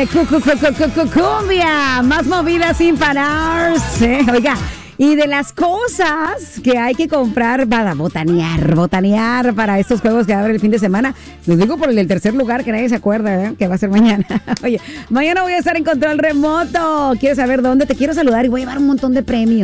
cumbia, más movida sin pararse. Oiga, y de las cosas que hay que comprar para botanear para estos juegos que va a haber el fin de semana. Les digo por el del tercer lugar, que nadie se acuerda, ¿eh? Que va a ser mañana. Oye, mañana voy a estar en control remoto. ¿Quieres saber dónde? Te quiero saludar y voy a llevar un montón de premios.